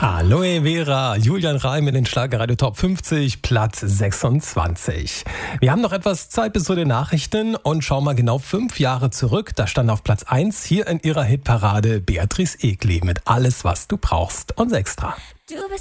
Aloe Vera, Julian Reim in den Schlagerradio Top 50, Platz 26. Wir haben noch etwas Zeit bis zu den Nachrichten und schauen mal genau 5 Jahre zurück. Da stand auf Platz 1 hier in ihrer Hitparade Beatrice Egli mit Alles, was du brauchst und Extra. Du bist